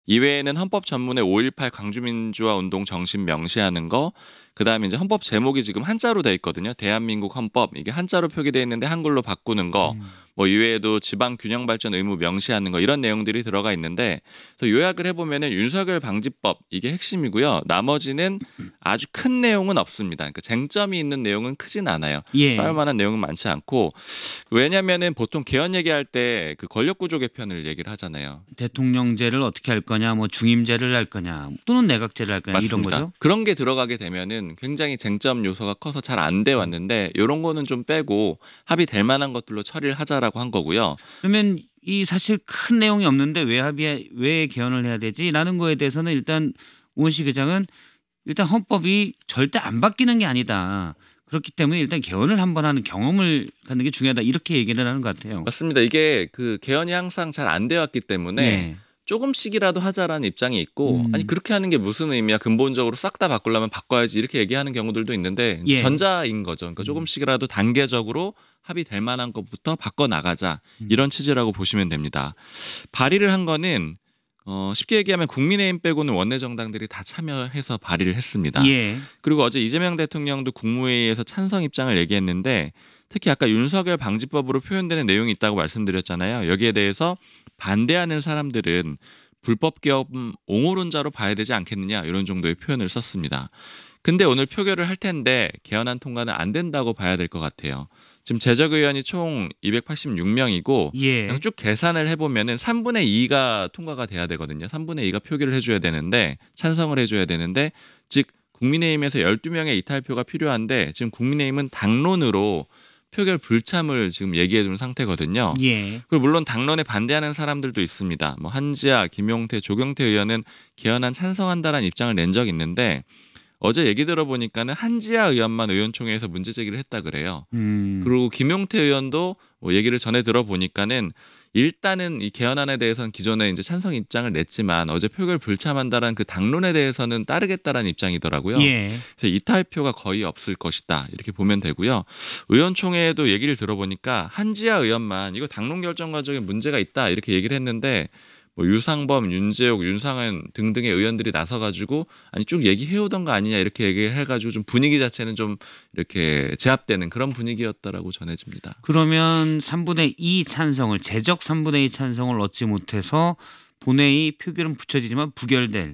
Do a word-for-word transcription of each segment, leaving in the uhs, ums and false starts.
이외에는 헌법 전문의 오일팔 광주민주화 운동 정신 명시하는 거, 그다음에 이제 헌법 제목이 지금 한자로 돼 있거든요. 대한민국 헌법 이게 한자로 표기돼 있는데 한글로 바꾸는 거, 음. 뭐 이외에도 지방 균형 발전 의무 명시하는 거 이런 내용들이 들어가 있는데 그래서 요약을 해보면은 윤석열 방지법 이게 핵심이고요. 나머지는 아주 큰 내용은 없습니다. 그러니까 쟁점이 있는 내용은 크진 않아요. 예. 싸울 만한 내용은 많지 않고 왜냐면은 보통 개헌 얘기할 때 그 권력구조 개편을 얘기를 하잖아요. 대통령제를 어떻게 할 거냐, 뭐 중임제를 할 거냐, 또는 내각제를 할 거냐 맞습니다. 이런 거죠. 그런 게 들어가게 되면은 굉장히 쟁점 요소가 커서 잘 안 돼 왔는데 이런 거는 좀 빼고 합의될 만한 것들로 처리를 하자라고 한 거고요. 그러면 이 사실 큰 내용이 없는데 왜 합의 왜 개헌을 해야 되지라는 거에 대해서는 일단 우원식 의장은 일단 헌법이 절대 안 바뀌는 게 아니다. 그렇기 때문에 일단 개헌을 한번 하는 경험을 갖는 게 중요하다 이렇게 얘기를 하는 것 같아요. 맞습니다. 이게 그 개헌이 항상 잘 안 돼 왔기 때문에 네. 조금씩이라도 하자라는 입장이 있고 음. 아니 그렇게 하는 게 무슨 의미야 근본적으로 싹 다 바꾸려면 바꿔야지 이렇게 얘기하는 경우들도 있는데 예. 전자인 거죠. 그러니까 조금씩이라도 단계적으로 합의될 만한 것부터 바꿔나가자 이런 취지라고 보시면 됩니다. 발의를 한 거는 어 쉽게 얘기하면 국민의힘 빼고는 원내 정당들이 다 참여해서 발의를 했습니다. 예. 그리고 어제 이재명 대통령도 국무회의에서 찬성 입장을 얘기했는데 특히 아까 윤석열 방지법으로 표현되는 내용이 있다고 말씀드렸잖아요. 여기에 대해서 반대하는 사람들은 불법 개헌 옹호론자로 봐야 되지 않겠느냐 이런 정도의 표현을 썼습니다. 근데 오늘 표결을 할 텐데 개헌안 통과는 안 된다고 봐야 될 것 같아요. 지금 제적 의원이 총 이백팔십육 명이고 예. 그냥 쭉 계산을 해보면은 삼분의 이가 통과가 돼야 되거든요. 삼분의 이가 표결을 해줘야 되는데 찬성을 해줘야 되는데 즉 국민의힘에서 열두 명의 이탈표가 필요한데 지금 국민의힘은 당론으로 표결 불참을 지금 얘기해 둔 상태거든요. 예. 그리고 물론 당론에 반대하는 사람들도 있습니다. 뭐 한지아, 김용태, 조경태 의원은 개헌안 찬성한다라는 입장을 낸 적이 있는데 어제 얘기 들어보니까는 한지아 의원만 의원총회에서 문제 제기를 했다 그래요. 음. 그리고 김용태 의원도 뭐 얘기를 전에 들어보니까는 일단은 이 개헌안에 대해서는 기존에 이제 찬성 입장을 냈지만 어제 표결 불참한다라는 그 당론에 대해서는 따르겠다라는 입장이더라고요. 예. 그래서 이탈표가 거의 없을 것이다 이렇게 보면 되고요. 의원총회에도 얘기를 들어보니까 한지아 의원만 이거 당론 결정 과정에 문제가 있다 이렇게 얘기를 했는데 뭐 유상범, 윤재옥, 윤상현 등등의 의원들이 나서가지고 아니 쭉 얘기해오던 거 아니냐 이렇게 얘기해가지고 좀 분위기 자체는 좀 이렇게 제압되는 그런 분위기였다라고 전해집니다. 그러면 삼분의 이 찬성을 제적 삼분의 이 찬성을 얻지 못해서 본회의 표결은 붙여지지만 부결될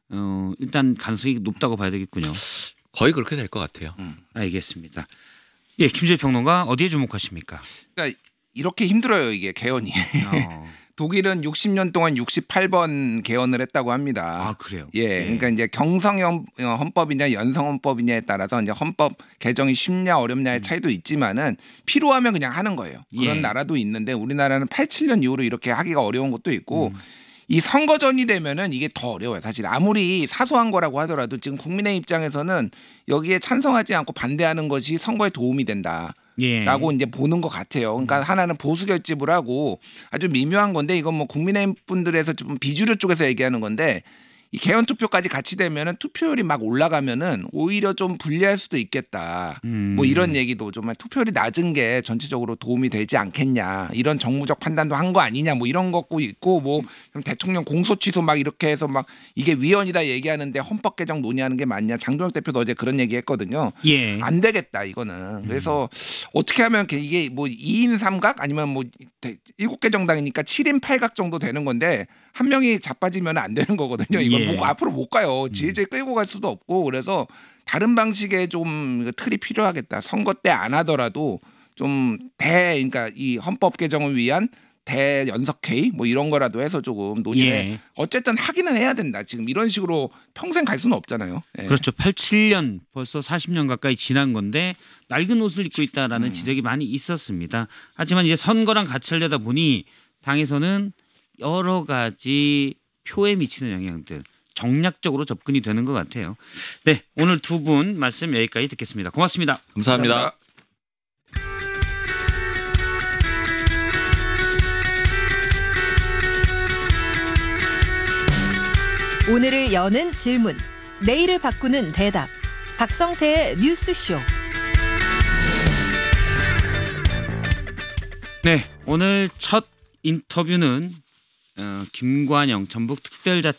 어, 일단 가능성이 높다고 봐야 되겠군요. 거의 그렇게 될 것 같아요. 음, 알겠습니다. 예, 김주혜 평론가 어디에 주목하십니까? 그러니까 이렇게 힘들어요 이게 개헌이. 어. 독일은 육십 년 동안 육십팔 번 개헌을 했다고 합니다. 아 그래요? 예, 그러니까 이제 경성 헌법이냐 연성 헌법이냐에 따라서 이제 헌법 개정이 쉽냐 어렵냐의 차이도 있지만은 필요하면 그냥 하는 거예요. 그런 예. 나라도 있는데 우리나라는 팔십칠 년 이후로 이렇게 하기가 어려운 것도 있고 음. 이 선거전이 되면은 이게 더 어려워요. 사실 아무리 사소한 거라고 하더라도 지금 국민의 입장에서는 여기에 찬성하지 않고 반대하는 것이 선거에 도움이 된다. 예. 라고 이제 보는 것 같아요. 그러니까 하나는 보수 결집을 하고 아주 미묘한 건데 이건 뭐 국민의힘 분들에서 좀 비주류 쪽에서 얘기하는 건데 이 개헌 투표까지 같이 되면은 투표율이 막 올라가면은 오히려 좀 불리할 수도 있겠다. 음. 뭐 이런 얘기도 정말 투표율이 낮은 게 전체적으로 도움이 되지 않겠냐. 이런 정무적 판단도 한 거 아니냐. 뭐 이런 것도 있고 뭐 대통령 공소 취소 막 이렇게 해서 막 이게 위헌이다 얘기하는데 헌법 개정 논의하는 게 맞냐. 장동혁 대표도 어제 그런 얘기했거든요. 예. 안 되겠다 이거는. 그래서 어떻게 하면 이게 뭐 이 인 삼각 아니면 뭐 일곱 개 정당이니까 칠 인 팔 각 정도 되는 건데 한 명이 자빠지면 안 되는 거거든요. 이건 예. 못, 앞으로 못 가요. 질질 끌고 갈 수도 없고 그래서 다른 방식의 좀 틀이 필요하겠다. 선거 때 안 하더라도 좀 대 그러니까 이 헌법 개정을 위한 대연석회의 뭐 이런 거라도 해서 조금 논의를 예. 어쨌든 하기는 해야 된다. 지금 이런 식으로 평생 갈 수는 없잖아요. 예. 그렇죠. 팔십칠 년 벌써 사십 년 가까이 지난 건데 낡은 옷을 입고 있다라는 음. 지적이 많이 있었습니다. 하지만 이제 선거랑 같이 하려다 보니 당에서는 여러 가지 표에 미치는 영향들 정략적으로 접근이 되는 것 같아요. 네, 오늘 두 분 말씀 여기까지 듣겠습니다. 고맙습니다. 감사합니다. 감사합니다. 오늘을 여는 질문, 내일을 바꾸는 대답. 박성태의 뉴스쇼. 네, 오늘 첫 인터뷰는 어, 김관영 전북특별자